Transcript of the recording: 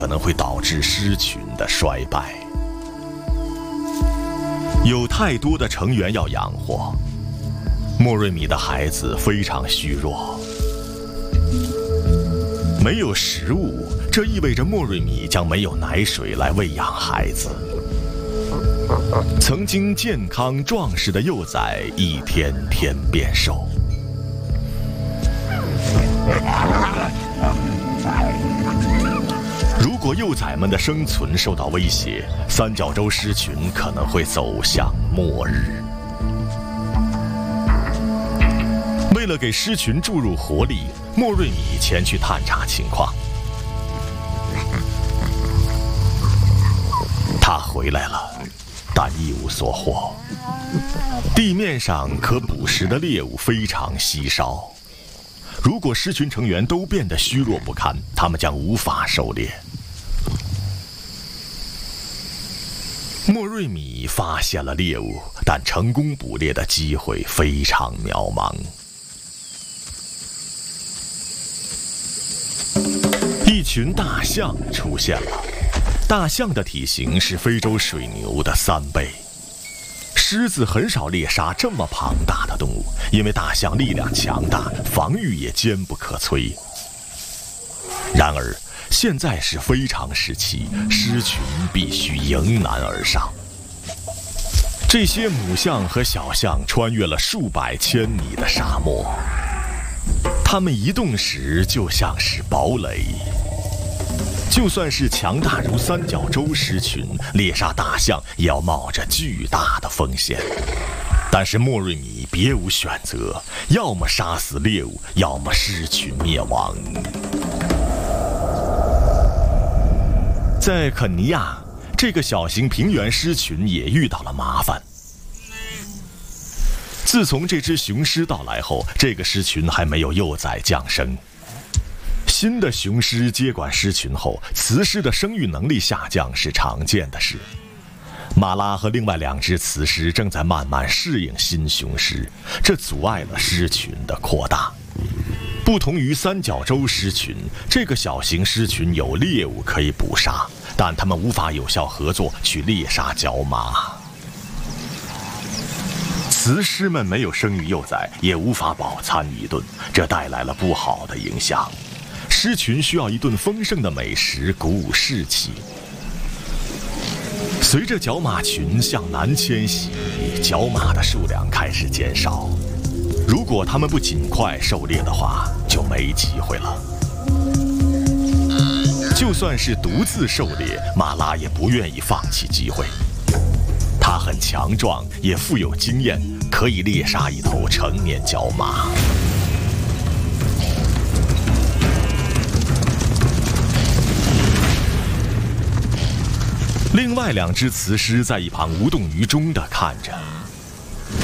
可能会导致狮群的衰败。有太多的成员要养活，莫瑞米的孩子非常虚弱。没有食物，这意味着莫瑞米将没有奶水来喂养孩子。曾经健康壮实的幼崽一天天变瘦。如果幼崽们的生存受到威胁，三角洲狮群可能会走向末日。为了给狮群注入活力，莫瑞米前去探查情况。他回来了，但一无所获。地面上可捕食的猎物非常稀少。如果狮群成员都变得虚弱不堪，他们将无法狩猎。莫瑞米发现了猎物，但成功捕猎的机会非常渺茫。一群大象出现了，大象的体型是非洲水牛的3倍。狮子很少猎杀这么庞大的动物，因为大象力量强大，防御也坚不可摧。然而，现在是非常时期，狮群必须迎难而上。这些母象和小象穿越了数百千米的沙漠，它们移动时就像是堡垒。就算是强大如三角洲狮群，猎杀大象也要冒着巨大的风险。但是莫瑞米别无选择，要么杀死猎物，要么狮群灭亡。在肯尼亚，这个小型平原狮群也遇到了麻烦。自从这只雄狮到来后，这个狮群还没有幼崽降生。新的雄狮接管狮群后，雌狮的生育能力下降是常见的事。马拉和另外2只雌狮正在慢慢适应新雄狮，这阻碍了狮群的扩大。不同于三角洲狮群，这个小型狮群有猎物可以捕杀，但它们无法有效合作去猎杀角马。雌狮们没有生育幼崽，也无法饱餐一顿，这带来了不好的影响。狮群需要一顿丰盛的美食鼓舞士气。随着角马群向南迁徙，角马的数量开始减少。如果它们不尽快狩猎的话，就没机会了。就算是独自狩猎，马拉也不愿意放弃机会。它很强壮，也富有经验，可以猎杀一头成年角马。另外2只雌狮在一旁无动于衷地看着。